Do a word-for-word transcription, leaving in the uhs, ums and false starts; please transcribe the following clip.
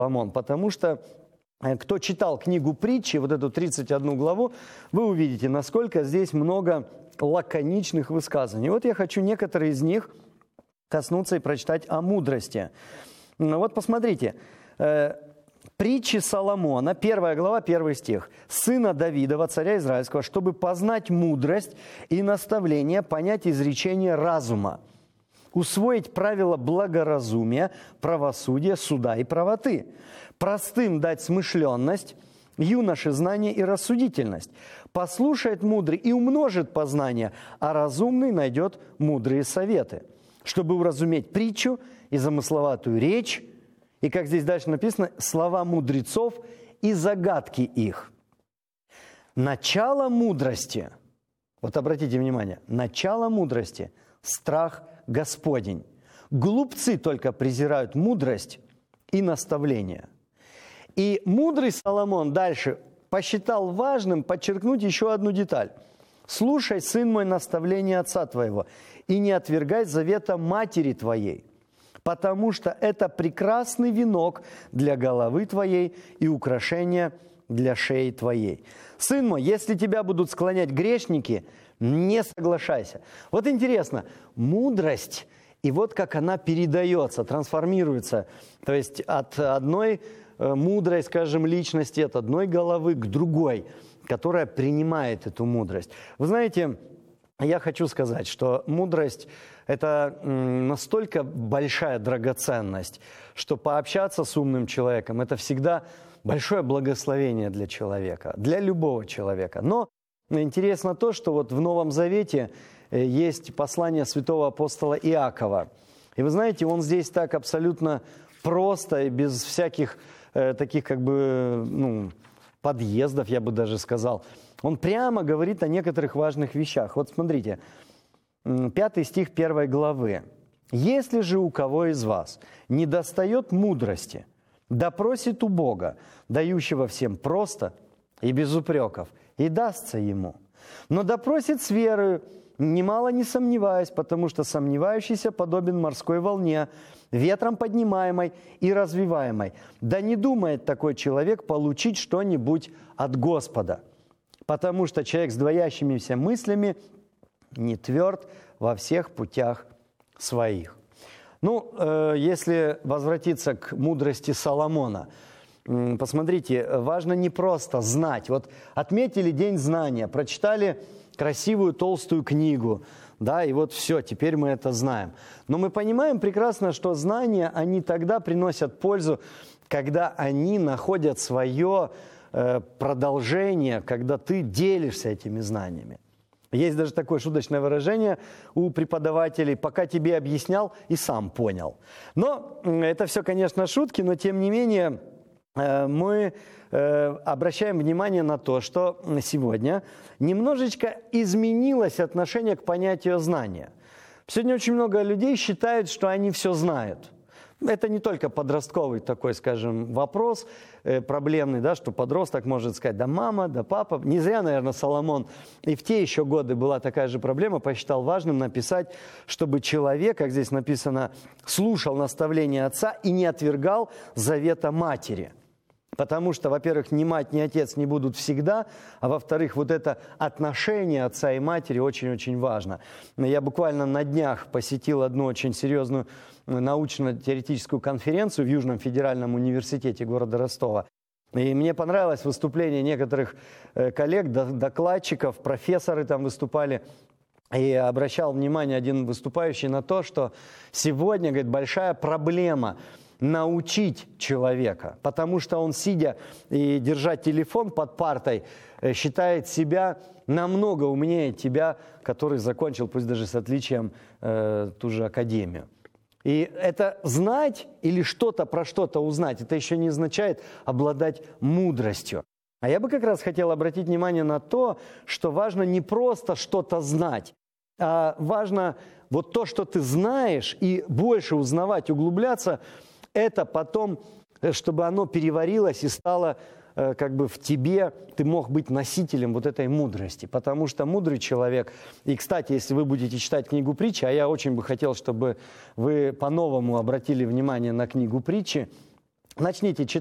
Соломон, потому что кто читал книгу Притчи, вот эту тридцать одну главу, вы увидите, насколько здесь много лаконичных высказываний. Вот я хочу некоторые из них коснуться и прочитать о мудрости. Вот посмотрите, Притчи Соломона, первая глава, первый стих. «Сына Давидова, царя Израильского, чтобы познать мудрость и наставление, понять изречение разума, усвоить правила благоразумия, правосудия, суда и правоты, простым дать смышленность, юноше знание и рассудительность. Послушает мудрый и умножит познание, а разумный найдет мудрые советы, чтобы уразуметь притчу и замысловатую речь». И, как здесь дальше написано, слова мудрецов и загадки их. Начало мудрости, вот обратите внимание, начало мудрости – страх Господень. Глупцы только презирают мудрость и наставление. И мудрый Соломон дальше посчитал важным подчеркнуть еще одну деталь. «Слушай, сын мой, наставление отца твоего, и не отвергай завета матери твоей, потому что это прекрасный венок для головы твоей и украшение для шеи твоей. Сын мой, если тебя будут склонять грешники, не соглашайся». Вот интересно, мудрость, и вот как она передается, трансформируется, то есть от одной мудрой, скажем, личности, от одной головы к другой, которая принимает эту мудрость. Вы знаете, я хочу сказать, что мудрость – это настолько большая драгоценность, что пообщаться с умным человеком – это всегда большое благословение для человека, для любого человека. Но интересно то, что вот в Новом Завете есть послание святого апостола Иакова. И вы знаете, он здесь так абсолютно просто и без всяких э, таких как бы ну, подъездов, я бы даже сказал. Он прямо говорит о некоторых важных вещах. Вот смотрите, пятый стих первой главы. «Если же у кого из вас не достает мудрости, да просит у Бога, дающего всем просто и без упреков, и дастся ему. Но да просит с верою, немало не сомневаясь, потому что сомневающийся подобен морской волне, ветром поднимаемой и развиваемой. Да не думает такой человек получить что-нибудь от Господа, потому что человек с двоящимися мыслями не тверд во всех путях своих». Ну, э, если возвратиться к мудрости Соломона, э, посмотрите, важно не просто знать. Вот отметили День знания, прочитали красивую толстую книгу, да, и вот все, теперь мы это знаем. Но мы понимаем прекрасно, что знания, они тогда приносят пользу, когда они находят свое э, продолжение, когда ты делишься этими знаниями. Есть даже такое шуточное выражение у преподавателей: «пока тебе объяснял, и сам понял». Но это все, конечно, шутки, но тем не менее мы обращаем внимание на то, что сегодня немножечко изменилось отношение к понятию знания. Сегодня очень много людей считают, что они все знают. Это не только подростковый такой, скажем, вопрос э, проблемный, да, что подросток может сказать: да мама, да папа. Не зря, наверное, Соломон и в те еще годы была такая же проблема, посчитал важным написать, чтобы человек, как здесь написано, слушал наставления отца и не отвергал завета матери. Потому что, во-первых, ни мать, ни отец не будут всегда, а во-вторых, вот это отношение отца и матери очень-очень важно. Я буквально на днях посетил одну очень серьезную научно-теоретическую конференцию в Южном федеральном университете города Ростова. И мне понравилось выступление некоторых коллег, докладчиков, профессоры там выступали. И обращал внимание один выступающий на то, что сегодня, говорит, большая проблема – научить человека, потому что он, сидя и держа телефон под партой, считает себя намного умнее тебя, который закончил, пусть даже с отличием, э, ту же академию. И это знать или что-то про что-то узнать, это еще не означает обладать мудростью. А я бы как раз хотел обратить внимание на то, что важно не просто что-то знать, а важно вот то, что ты знаешь, и больше узнавать, углубляться, это потом, чтобы оно переварилось и стало э, как бы в тебе, ты мог быть носителем вот этой мудрости. Потому что мудрый человек, и, кстати, если вы будете читать книгу Притчи, а я очень бы хотел, чтобы вы по-новому обратили внимание на книгу Притчи, начните читать.